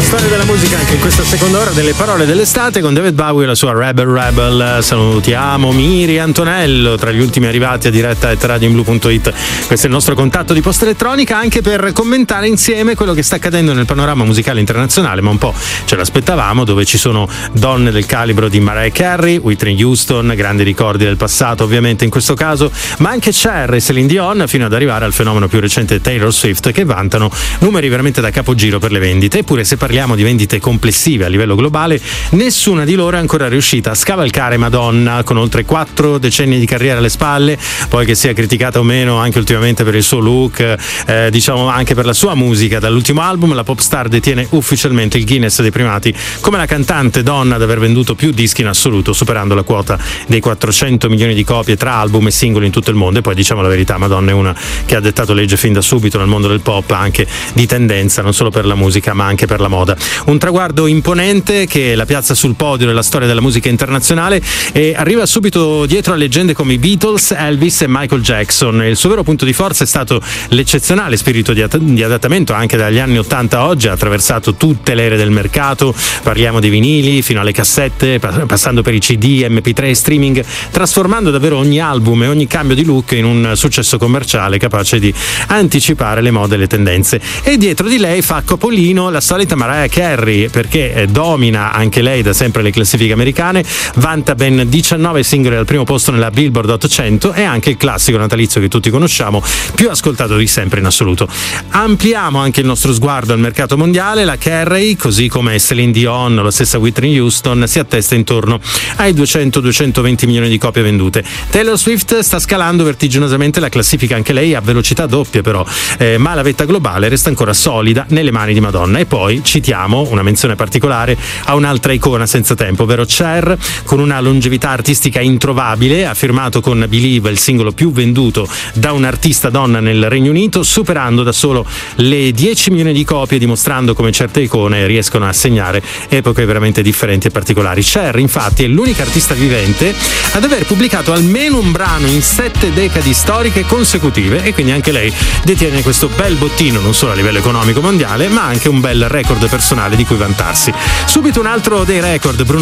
storia della musica anche in questa seconda ora delle parole dell'estate con David Bowie e la sua Rebel. Salutiamo Miri Antonello, tra gli ultimi arrivati a diretta at radioinblu.it. Questo è il nostro contatto di posta elettronica, anche per commentare insieme quello che sta accadendo nel panorama musicale internazionale, ma un po' ce l'aspettavamo, dove ci sono donne del calibro di Mariah Carey, Whitney Houston, grandi ricordi del passato ovviamente in questo caso, ma anche Cher e Celine Dion, fino ad arrivare al fenomeno più recente Taylor Swift, che vantano numeri veramente da capogiro per le vendite. Eppure, se parliamo di vendite complessive a livello globale, nessuna di loro è ancora riuscita a scavalcare Madonna, con oltre 4 decenni di carriera alle spalle, poi che sia criticata o meno anche ultimamente per il suo look, diciamo anche per la sua musica. Dall'ultimo album la pop star detiene ufficialmente il Guinness dei primati come la cantante donna ad aver venduto più dischi in assoluto, superando la quota dei 400 milioni di copie tra album e singoli in tutto il mondo. E poi, diciamo la verità, Madonna è una che ha dettato legge fin da subito nel mondo del pop, anche di tendenza, non solo per la musica ma anche per la moda. Un traguardo imponente che la piazza sul podio della storia della musica internazionale e arriva subito dietro a leggende come i Beatles, Elvis e Michael Jackson. Il suo vero punto di forza è stato l'eccezionale spirito di adattamento. Anche dagli anni 80 a oggi ha attraversato tutte le ere del mercato, parliamo di vinili fino alle cassette, passando per i CD, MP3 e streaming, trasformando davvero ogni album e ogni cambio di look in un successo commerciale capace di anticipare le mode e le tendenze. E dietro di lei fa capolino la solita Mariah Carey, perché domina anche lei da sempre le classifiche americane, vanta ben 19 singoli al primo posto nella Billboard 800 e anche il classico natalizio che tutti conosciamo, più ascoltato di sempre in assoluto. Ampliamo anche il nostro sguardo al mercato mondiale. La Carey, così come Celine Dion, la stessa Whitney Houston, si attesta intorno ai 200-220 milioni di copie vendute. Taylor Swift sta scalando vertiginosamente la classifica anche lei a velocità doppia però, ma la vetta globale resta ancora solida nelle mani di Madonna. E poi citiamo una menzione particolare a un'altra icona senza tempo, ovvero Cher, con una longevità artistica introvabile. Ha firmato con Believe il singolo più venduto da un'artista donna nel Regno Unito, superando da solo le 10 milioni di copie, dimostrando come certe icone riescono a segnare epoche veramente differenti e particolari. Cher infatti è l'unica artista vivente ad aver pubblicato almeno un brano in 7 decadi storiche consecutive, e quindi anche lei detiene questo bel bottino non solo a livello economico mondiale ma anche un bel record personale di cui vantarsi. Subito un altro dei record, Bruno